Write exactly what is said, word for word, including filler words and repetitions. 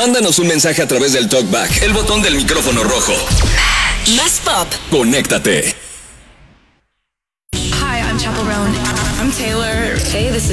Mándanos un mensaje a través del TalkBack, el botón del micrófono rojo. Más pop. Conéctate. Hi, I'm Chaperone. I'm Taylor. Hey, this is